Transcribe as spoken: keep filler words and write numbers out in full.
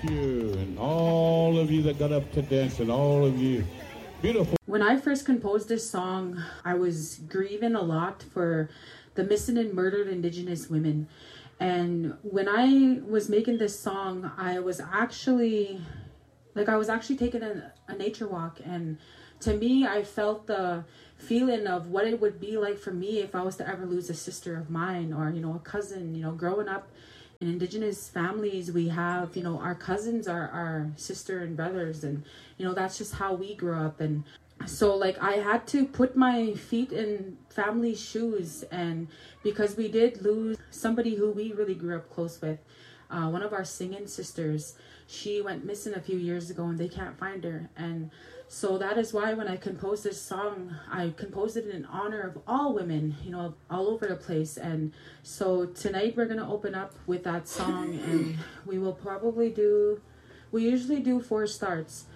you, and all of you that got up to dance, and all of you beautiful. When I first composed this song, I was grieving a lot for the missing and murdered Indigenous women. And when I was making this song, I was actually, like I was actually taking a, a nature walk. And to me, I felt the feeling of what it would be like for me if I was to ever lose a sister of mine, or, you know, a cousin. You know, growing up in Indigenous families, we have, you know, our cousins are our sister and brothers. And, you know, that's just how we grew up. And so like I had to put my feet in family shoes, and because we did lose somebody who we really grew up close with, uh, one of our singing sisters, she went missing a few years ago and they can't find her. And so that is why when I composed this song, I composed it in honor of all women, you know, all over the place. And so tonight we're gonna open up with that song, and we will probably do, we usually do four starts.